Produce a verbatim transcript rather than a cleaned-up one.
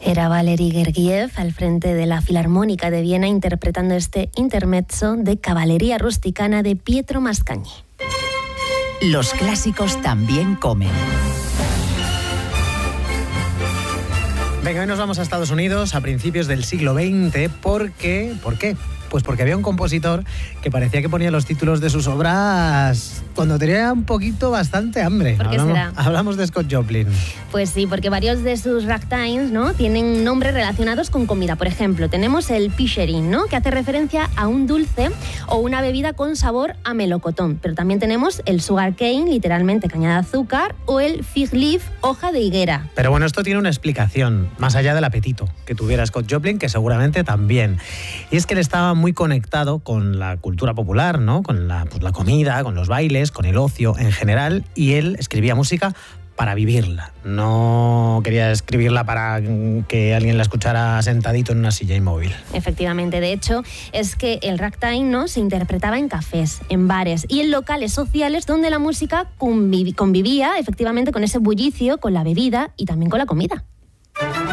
Era Valery Gergiev al frente de la Filarmónica de Viena interpretando este intermezzo de Caballería Rusticana de Pietro Mascagni. Los clásicos también comen. Venga, hoy nos vamos a Estados Unidos a principios del siglo veinte. ¿Por qué? ¿Por qué? Pues porque había un compositor que parecía que ponía los títulos de sus obras cuando tenía un poquito bastante hambre. ¿Por qué hablamos, será? Hablamos de Scott Joplin. Pues sí, porque varios de sus ragtimes, ¿no?, tienen nombres relacionados con comida. Por ejemplo, tenemos el pisherin, ¿no?, que hace referencia a un dulce o una bebida con sabor a melocotón. Pero también tenemos el sugar cane, literalmente caña de azúcar, o el fig leaf, hoja de higuera. Pero bueno, esto tiene una explicación, más allá del apetito que tuviera Scott Joplin, que seguramente también. Y es que él estaba muy conectado con la cultura popular, ¿no?, con la, pues, la comida, con los bailes, con el ocio en general, y él escribía música para vivirla. No quería escribirla para que alguien la escuchara sentadito en una silla inmóvil. Efectivamente, de hecho, es que el ragtime, ¿no?, se interpretaba en cafés, en bares y en locales sociales donde la música conviv- convivía efectivamente con ese bullicio, con la bebida y también con la comida.